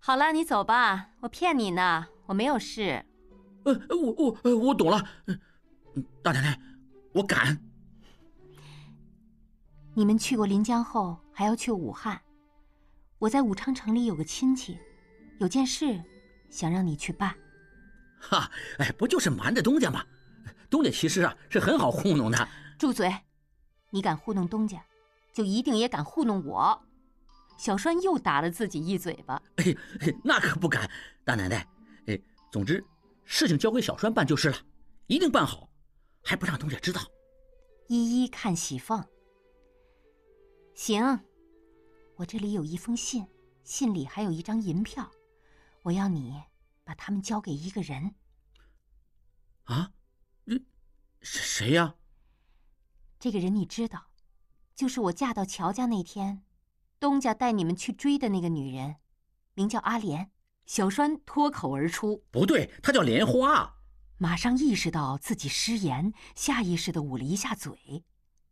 好了，你走吧，我骗你呢，我没有事。 我懂了，大奶奶，我敢。 你们去过临江后，还要去武汉。我在武昌城里有个亲戚，有件事想让你去办。 哈，不就是瞒着东家吗？东家其实是很好糊弄的。 住嘴！你敢糊弄东家，就一定也敢糊弄我。小栓又打了自己一嘴巴。 那可不敢，大奶奶。总之事情交给小栓办就是了，一定办好，还不让东家知道。 一一看喜凤。行，我这里有一封信，信里还有一张银票，我要你把它们交给一个人。 啊？谁呀？ 这个人你知道，就是我嫁到乔家那天，东家带你们去追的那个女人，名叫阿莲。小栓脱口而出： 不对，她叫莲花。 马上意识到自己失言，下意识地捂了一下嘴。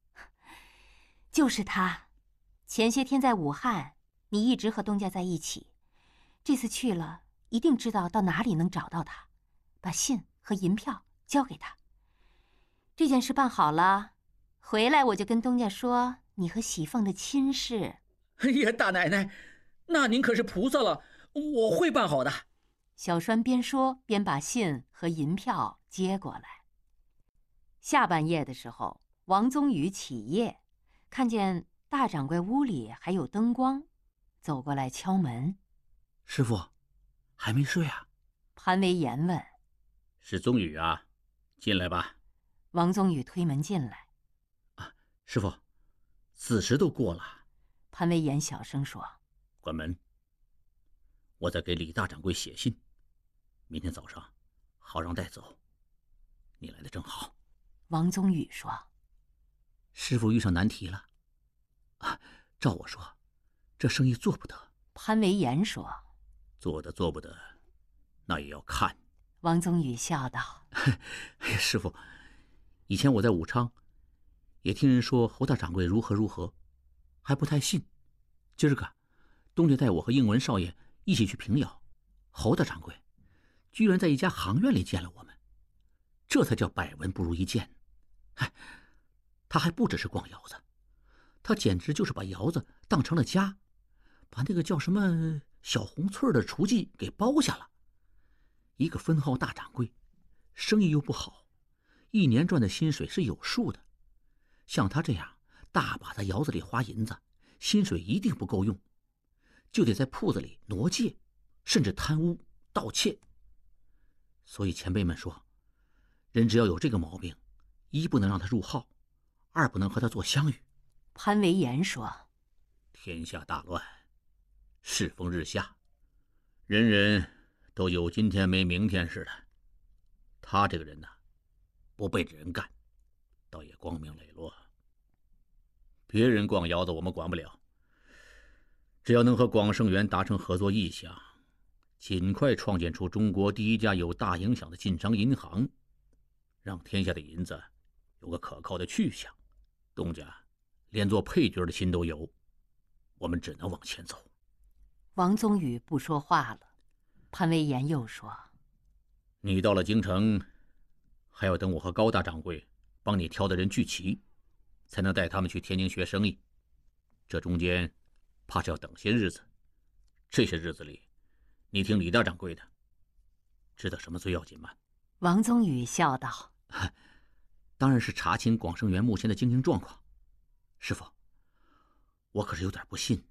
就是她，前些天在武汉，你一直和东家在一起，这次去了，一定知道到哪里能找到她，把信和银票交给她。这件事办好了，回来我就跟东家说你和喜凤的亲事。 哎呀，大奶奶，那您可是菩萨了，我会办好的。 小栓边说边把信和银票接过来。下半夜的时候，王宗宇起夜，看见大掌柜屋里还有灯光，走过来敲门。 师傅，还没睡啊？ 潘维言问。 是宗宇啊，进来吧。 王宗宇推门进来。 师傅，子时都过了。 潘维言小声说。 关门。我在给李大掌柜写信，明天早上好让带走。你来的正好。 王宗宇说。 师傅遇上难题了。照我说，这生意做不得。 潘维言说。 做得做不得，那也要看。 王宗宇笑道。 师傅，以前我在武昌也听人说侯大掌柜如何如何，还不太信。今儿个东家带我和应文少爷一起去平遥，侯大掌柜居然在一家行院里见了我们，这才叫百闻不如一见。他还不只是逛窑子，他简直就是把窑子当成了家，把那个叫什么小红翠的厨妓给包下了。一个分号大掌柜，生意又不好，一年赚的薪水是有数的。像他这样大把在窑子里花银子，薪水一定不够用，就得在铺子里挪借，甚至贪污盗窃。所以前辈们说，人只要有这个毛病，一不能让他入号，二不能和他做相遇。 潘维言说。 天下大乱，世风日下，人人都有今天没明天似的。他这个人不背着人干，倒也光明磊落。别人逛窑子我们管不了，只要能和广盛元达成合作意向，尽快创建出中国第一家有大影响的晋商银行，让天下的银子有个可靠的去向，东家连做配角的心都有，我们只能往前走。 王宗宇不说话了。潘维言又说。 你到了京城，还要等我和高大掌柜帮你挑的人聚齐，才能带他们去天津学生意。这中间怕是要等些日子，这些日子里你听李大掌柜的，知道什么最要紧吗？ 王宗宇笑道。 当然是查清广盛元目前的经营状况。师傅，我可是有点不信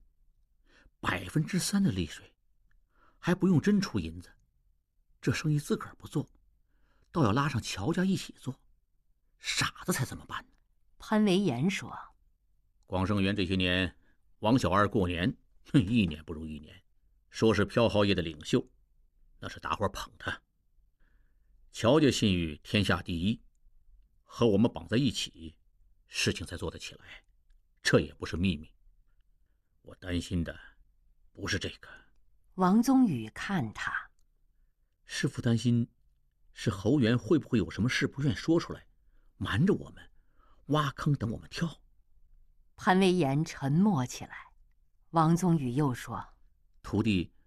，3%的利水还不用真出银子，这生意自个儿不做，倒要拉上乔家一起做，傻子才这么办呢。 潘维言说。 广盛元这些年王小二过年一年不如一年，说是票号业的领袖，那是大伙捧他。乔家信誉天下第一，和我们绑在一起，事情才做得起来，这也不是秘密。我担心的不是这个。 王宗宇看他。 师父担心是侯元会不会有什么事不愿说出来，瞒着我们，挖坑等我们跳。 潘维言沉默起来。王宗宇又说。 徒弟